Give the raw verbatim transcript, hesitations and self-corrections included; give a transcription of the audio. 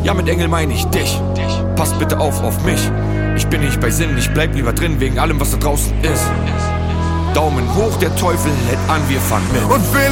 Ja, mit Engel meine ich dich. Passt bitte auf auf mich. Ich bin nicht bei Sinn, ich bleib lieber drin wegen allem, was da draußen ist. Daumen hoch, der Teufel hält an, wir fangen mit. Und will